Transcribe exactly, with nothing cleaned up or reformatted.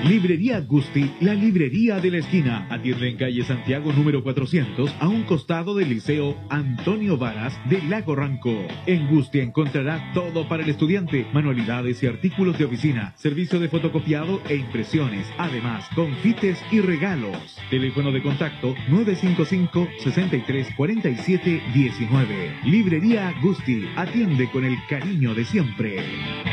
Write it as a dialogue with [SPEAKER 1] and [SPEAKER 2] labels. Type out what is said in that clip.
[SPEAKER 1] Librería Gusti, la librería de la esquina. Atiende en calle Santiago número cuatrocientos, a un costado del Liceo Antonio Varas de Lago Ranco. En Gusti encontrará todo para el estudiante, manualidades y artículos de oficina, servicio de fotocopiado e impresiones, además confites y regalos. Teléfono de contacto nueve cinco cinco, sesenta y tres, cuarenta y siete, diecinueve. Librería Gusti, atiende con el cariño de siempre.